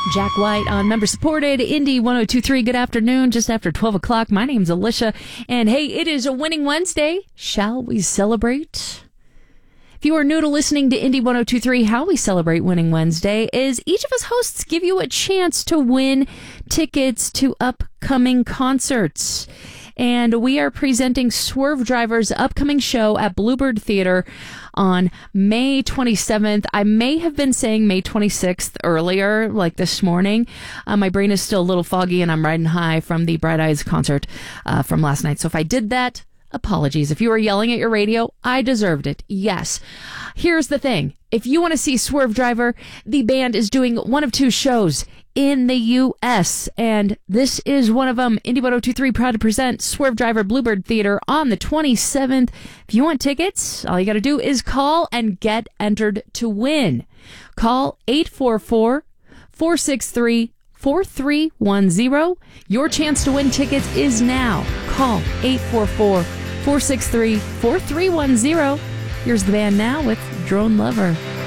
Jack White on member-supported Indie 102.3. Good afternoon, just after 12 o'clock. My name's Alicia, and hey, it is a winning Wednesday. Shall we celebrate? If you are new to listening to Indie 102.3, how we celebrate Winning Wednesday is each of us hosts give you a chance to win tickets to upcoming concerts. And we are presenting Swerve Driver's upcoming show at Bluebird Theater on May 27th. I may have been saying May 26th earlier, like this morning. My brain is still a little foggy, and I'm riding high from the Bright Eyes concert from last night. So if I did that, apologies. If you were yelling at your radio, I deserved it. Yes. Here's the thing. If you want to see Swerve Driver, the band is doing one of two shows in the U.S., and this is one of them. Indie 102.3 proud to present Swerve Driver Bluebird Theater on the 27th. If you want tickets, all you got to do is call and get entered to win. Call 844-463-4310. Your chance to win tickets is now. Call 844-463-4310. Here's the band now with Drone Lover.